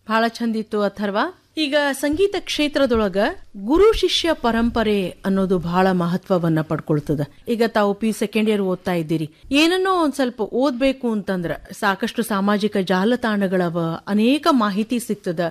ಬಹಳ ಚಂದಿತ್ತು ಅಥರ್ವ. ಈಗ ಸಂಗೀತ ಕ್ಷೇತ್ರದೊಳಗ ಗುರು ಶಿಷ್ಯ ಪರಂಪರೆ ಅನ್ನೋದು ಬಹಳ ಮಹತ್ವವನ್ನ ಪಡ್ಕೊಳ್ತದ. ಈಗ ತಾವು ಸೆಕೆಂಡ್ ಇಯರ್ ಓದ್ತಾ ಇದ್ದೀರಿ, ಏನನ್ನೋ ಒಂದ್ ಸ್ವಲ್ಪ ಓದ್ಬೇಕು ಅಂತಂದ್ರ ಸಾಕಷ್ಟು ಸಾಮಾಜಿಕ ಜಾಲತಾಣಗಳವ, ಅನೇಕ ಮಾಹಿತಿ ಸಿಗ್ತದ.